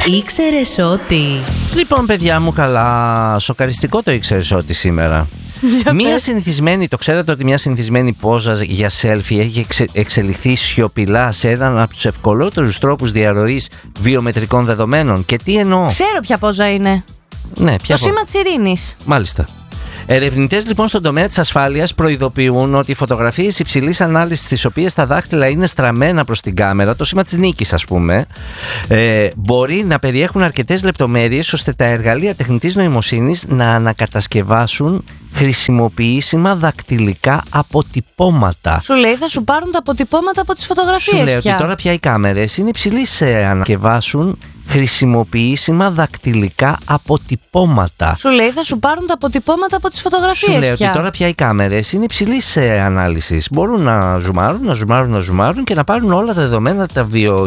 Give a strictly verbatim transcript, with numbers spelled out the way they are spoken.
Ήξερες ότι... Λοιπόν, παιδιά μου, καλά, σοκαριστικό το ήξερες ότι σήμερα. Μία συνηθισμένη, το ξέρετε ότι μια συνηθισμένη πόζα για selfie έχει εξε, εξελιχθεί σιωπηλά σε έναν από τους ευκολότερους τρόπους διαρροής βιομετρικών δεδομένων. Και τι εννοώ? Ξέρω ποια πόζα είναι. Ναι, ποια το σήμα της ειρήνης. Μάλιστα. Ερευνητές λοιπόν στον τομέα της ασφάλειας προειδοποιούν ότι οι φωτογραφίες υψηλής ανάλυσης, στις οποίες τα δάχτυλα είναι στραμμένα προς την κάμερα, το σήμα της νίκης ας πούμε, ε, μπορεί να περιέχουν αρκετές λεπτομέρειες ώστε τα εργαλεία τεχνητής νοημοσύνης να ανακατασκευάσουν χρησιμοποιήσιμα δακτυλικά αποτυπώματα. Σου λέει θα σου πάρουν τα αποτυπώματα από τις φωτογραφίες. Σου λέει πια. ότι τώρα πια οι κάμερες είναι υψηλής σε ανακατασκευάσουν χρησιμοποιήσιμα δακτυλικά αποτυπώματα. Σου λέει θα σου πάρουν τα αποτυπώματα από τις φωτογραφίες. Σου λέει πια. ότι τώρα πια οι κάμερες είναι υψηλής σε ανάλυσης. Μπορούν να ζουμάρουν, να ζουμάρουν, να ζουμάρουν και να πάρουν όλα τα δεδομένα τα βιο